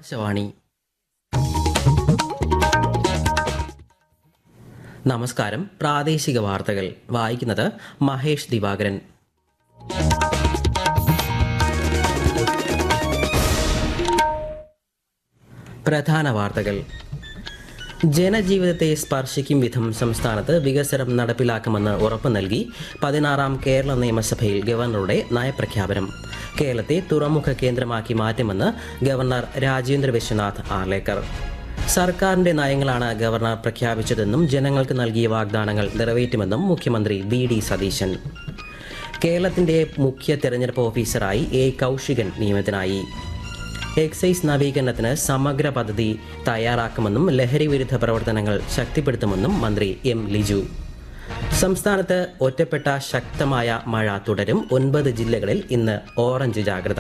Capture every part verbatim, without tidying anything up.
ആകാശവാണി. നമസ്കാരം. പ്രാദേശിക വാർത്തകൾ വായിക്കുന്നത് മഹേഷ് ദിവാകരൻ. പ്രധാന വാർത്തകൾ. ജനജീവിതത്തെ സ്പർശിക്കും വിധം സംസ്ഥാനത്ത് വികസനം നടപ്പിലാക്കുമെന്ന് ഉറപ്പു നൽകി പതിനാറാം കേരള നിയമസഭയിൽ ഗവർണറുടെ നയപ്രഖ്യാപനം. കേരളത്തെ തുറമുഖ കേന്ദ്രമാക്കി മാറ്റുമെന്ന് ഗവർണർ രാജേന്ദ്ര വിശ്വനാഥ് ആർലേക്കർ. സർക്കാരിന്റെ നയങ്ങളാണ് ഗവർണർ പ്രഖ്യാപിച്ചതെന്നും ജനങ്ങൾക്ക് നൽകിയ വാഗ്ദാനങ്ങൾ നിറവേറ്റുമെന്നും മുഖ്യമന്ത്രി വി ഡി സതീശൻ. കേരളത്തിന്റെ മുഖ്യ തെരഞ്ഞെടുപ്പ് ഓഫീസറായി എ കൗശികൻ നിയമിതനായി. എക്സൈസ് നവീകരണത്തിന് സമഗ്ര പദ്ധതി തയ്യാറാക്കുമെന്നും ലഹരി വിരുദ്ധ പ്രവർത്തനങ്ങൾ ശക്തിപ്പെടുത്തുമെന്നും മന്ത്രി എം ലിജു. സംസ്ഥാനത്ത് ഒറ്റപ്പെട്ട ശക്തമായ മഴ തുടരും. ഒൻപത് ജില്ലകളിൽ ഇന്ന് ഓറഞ്ച് ജാഗ്രത.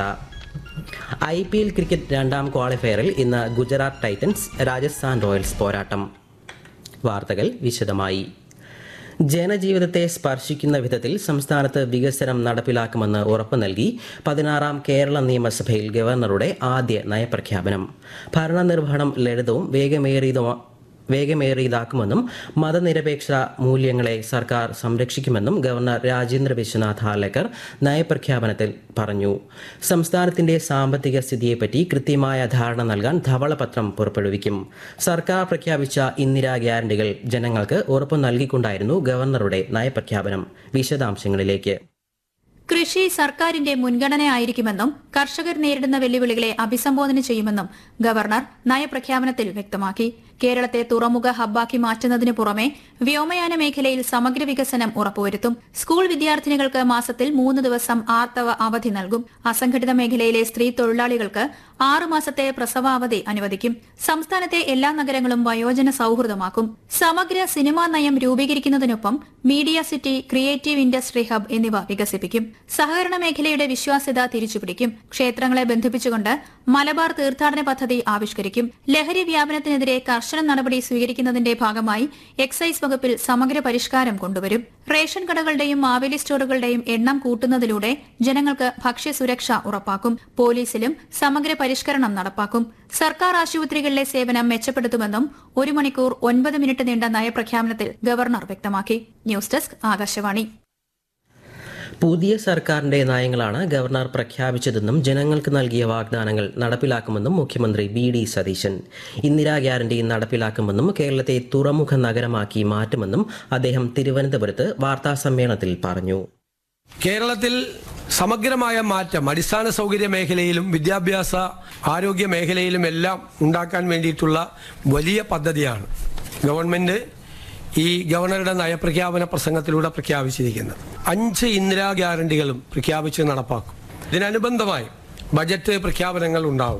ഐ പി എൽ ക്രിക്കറ്റ് രണ്ടാം ക്വാളിഫയറിൽ ഇന്ന് ഗുജറാത്ത് ടൈറ്റൻസ് രാജസ്ഥാൻ റോയൽസ് പോരാട്ടം. വാർത്തകൾ വിശദമായി. ജനജീവിതത്തെ സ്പർശിക്കുന്ന വിധത്തിൽ സംസ്ഥാനത്ത് വികസനം നടപ്പിലാക്കുമെന്ന് ഉറപ്പു നൽകി പതിനാറാം കേരള നിയമസഭയിൽ ഗവർണറുടെ ആദ്യ നയപ്രഖ്യാപനം. ഭരണനിർവഹണം ലളിതവും വേഗമേറിയതും വേഗമേറിയതാക്കുമെന്നും മതനിരപേക്ഷ മൂല്യങ്ങളെ സർക്കാർ സംരക്ഷിക്കുമെന്നും ഗവർണർ രാജേന്ദ്ര വിശ്വനാഥ് ആർലേക്കർ നയപ്രഖ്യാപനത്തിൽ പറഞ്ഞു. സംസ്ഥാനത്തിന്റെ സാമ്പത്തിക സ്ഥിതിയെപ്പറ്റി കൃത്യമായ ധാരണ നൽകാൻ ധവളപത്രം പുറപ്പെടുവിക്കും. സർക്കാർ പ്രഖ്യാപിച്ച ഇന്ദിരാ ഗ്യാരണ്ടികൾ ജനങ്ങൾക്ക് ഉറപ്പു നൽകിക്കൊണ്ടായിരുന്നു ഗവർണറുടെ നയപ്രഖ്യാപനം. വിശദാംശങ്ങളിലേക്ക്. കൃഷി സർക്കാരിന്റെ മുൻഗണനയായിരിക്കുമെന്നും കർഷകർ നേരിടുന്ന വെല്ലുവിളികളെ അഭിസംബോധന ചെയ്യുമെന്നും ഗവർണർ നയപ്രഖ്യാപനത്തിൽ വ്യക്തമാക്കി. കേരളത്തെ തുറമുഖ ഹബ്ബാക്കി മാറ്റുന്നതിനു പുറമെ വ്യോമയാന മേഖലയിൽ സമഗ്ര വികസനം ഉറപ്പുവരുത്തും. സ്കൂൾ വിദ്യാർത്ഥിനികൾക്ക് മാസത്തിൽ മൂന്ന് ദിവസം ആർത്തവ അവധി നൽകും. അസംഘടിത മേഖലയിലെ സ്ത്രീ തൊഴിലാളികൾക്ക് ആറു മാസത്തെ പ്രസവാവധി അനുവദിക്കും. സംസ്ഥാനത്തെ എല്ലാ നഗരങ്ങളും വയോജന സൌഹൃദമാക്കും. സമഗ്ര സിനിമാ നയം രൂപീകരിക്കുന്നതിനൊപ്പം media city, creative industry hub എന്നിവ വികസിപ്പിക്കും. സഹകരണ മേഖലയുടെ വിശ്വാസ്യത തിരിച്ചുപിടിക്കും. ക്ഷേത്രങ്ങളെ ബന്ധിപ്പിച്ചുകൊണ്ട് മലബാർ തീർത്ഥാടന പദ്ധതി ആവിഷ്കരിക്കും. ലഹരി വ്യാപനത്തിനെതിരെ കർശന നടപടി സ്വീകരിക്കുന്നതിന്റെ ഭാഗമായി എക്സൈസ് വകുപ്പിൽ സമഗ്ര പരിഷ്കാരം കൊണ്ടുവരും. റേഷൻ കടകളുടെയും മാവേലി സ്റ്റോറുകളുടെയും എണ്ണം കൂട്ടുന്നതിലൂടെ ജനങ്ങൾക്ക് ഭക്ഷ്യസുരക്ഷ ഉറപ്പാക്കും. പോലീസിലും സമഗ്ര പരിഷ്കരണം നടപ്പാക്കും. സർക്കാർ ആശുപത്രികളിലെ സേവനം മെച്ചപ്പെടുത്തുമെന്നും ഒരു മണിക്കൂർ ഒൻപത് മിനിറ്റ് നീണ്ട നയപ്രഖ്യാപനത്തിൽ ഗവർണർ വ്യക്തമാക്കി. News desk Akashvani. പുതിയ സർക്കാരിന്റെ നയങ്ങളാണ് ഗവർണർ പ്രഖ്യാപിച്ചതെന്നും ജനങ്ങൾക്ക് നൽകിയ വാഗ്ദാനങ്ങൾ നടപ്പിലാക്കുമെന്നും മുഖ്യമന്ത്രി V D Satheesan. Indira guarantee നടപ്പിലാക്കുമെന്നും കേരളത്തെ തുറമുഖ നഗരമാക്കി മാറ്റുമെന്നും അദ്ദേഹം തിരുവനന്തപുരത്ത് വാർത്താസമ്മേളനത്തിൽ പറഞ്ഞു. കേരളത്തിൽ സമഗ്രമായ മാറ്റം അടിസ്ഥാന സൗകര്യ മേഖലയിലും വിദ്യാഭ്യാസ ആരോഗ്യ മേഖലയിലും എല്ലാം ഉണ്ടാക്കാൻ വേണ്ടിയിട്ടുള്ള വലിയ പദ്ധതിയാണ് ഗവൺമെന്റ് ഈ ഗവർണറുടെ നയപ്രഖ്യാപന പ്രസംഗത്തിലൂടെ പ്രഖ്യാപിച്ചിരിക്കുന്നത്. അഞ്ച് ഇന്ദിരാ ഗ്യാരണ്ടികളും പ്രഖ്യാപിച്ച് നടപ്പാക്കും. ഇതിനനുബന്ധമായി ബജറ്റ് പ്രഖ്യാപനങ്ങൾ ഉണ്ടാവും.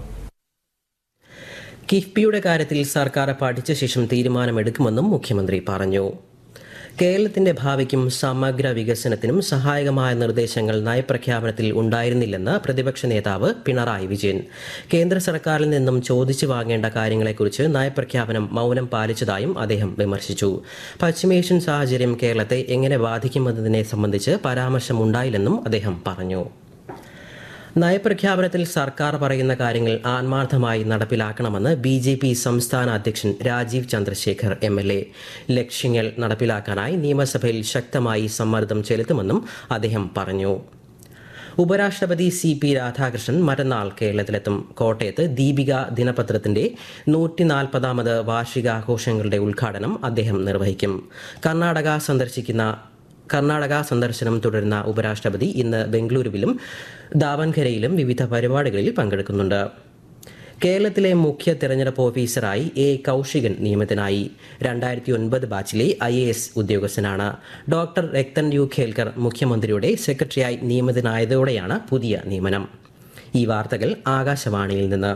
കിഫ്ബിയുടെ കാര്യത്തിൽ സർക്കാർ പഠിച്ച ശേഷം തീരുമാനമെടുക്കുമെന്നും മുഖ്യമന്ത്രി പറഞ്ഞു. കേരളത്തിന്റെ ഭാവിക്കും സമഗ്ര വികസനത്തിനും സഹായകമായ നിർദ്ദേശങ്ങൾ നയപ്രഖ്യാപനത്തിൽ ഉണ്ടായിരുന്നില്ലെന്ന് പ്രതിപക്ഷ നേതാവ് പിണറായി വിജയൻ. കേന്ദ്ര സർക്കാരിൽ നിന്നും ചോദിച്ചു വാങ്ങേണ്ട കാര്യങ്ങളെക്കുറിച്ച് നയപ്രഖ്യാപനം മൗനം പാലിച്ചതായും അദ്ദേഹം വിമർശിച്ചു. പശ്ചിമേഷ്യൻ സാഹചര്യം കേരളത്തെ എങ്ങനെ ബാധിക്കുമെന്നതിനെ സംബന്ധിച്ച് പരാമർശമുണ്ടായില്ലെന്നും അദ്ദേഹം പറഞ്ഞു. നയപ്രഖ്യാപനത്തിൽ സർക്കാർ പറയുന്ന കാര്യങ്ങൾ ആത്മാർത്ഥമായി നടപ്പിലാക്കണമെന്ന് ബി ജെ പി സംസ്ഥാന അധ്യക്ഷൻ Rajeev Chandrasekhar M L A. ലക്ഷ്യങ്ങൾ നടപ്പിലാക്കാനായി നിയമസഭയിൽ ശക്തമായി സമ്മർദ്ദം ചെലുത്തുമെന്നും അദ്ദേഹം പറഞ്ഞു. ഉപരാഷ്ട്രപതി സി പി രാധാകൃഷ്ണൻ മറ്റന്നാൾ കേരളത്തിലെത്തും. കോട്ടയത്ത് ദീപിക ദിനപത്രത്തിന്റെ നൂറ്റി നാൽപ്പതാമത് വാർഷികാഘോഷങ്ങളുടെ ഉദ്ഘാടനം അദ്ദേഹം നിർവഹിക്കും. കർണാടക സന്ദർശിക്കുന്ന കർണാടക സന്ദർശനം തുടരുന്ന ഉപരാഷ്ട്രപതി ഇന്ന് ബംഗളൂരുവിലും ദാവൻഖരയിലും വിവിധ പരിപാടികളിൽ പങ്കെടുക്കുന്നുണ്ട്. കേരളത്തിലെ മുഖ്യ തെരഞ്ഞെടുപ്പ് ഓഫീസറായി എ കൗശികൻ നിയമിതനായി. രണ്ടായിരത്തി ഒൻപത് ബാച്ചിലെ ഐ എ എസ് ഉദ്യോഗസ്ഥനാണ്. ഡോക്ടർ രക്തൻ യു ഖേൽക്കർ മുഖ്യമന്ത്രിയുടെ സെക്രട്ടറിയായി നിയമിതനായതോടെയാണ് പുതിയ നിയമനം. ഈ വാർത്തകൾ ആകാശവാണിയിൽ നിന്ന്.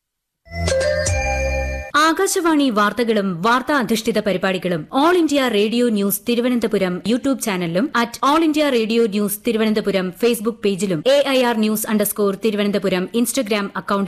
ആകാശവാണി വാർത്തകളും വാർത്താ അധിഷ്ഠിത പരിപാടികളും all India radio news Thiruvananthapuram YouTube ചാനലിലും at all India radio news Thiruvananthapuram Facebook പേജിലും A I R news underscore Thiruvananthapuram Instagram അക്കൌണ്ടിലും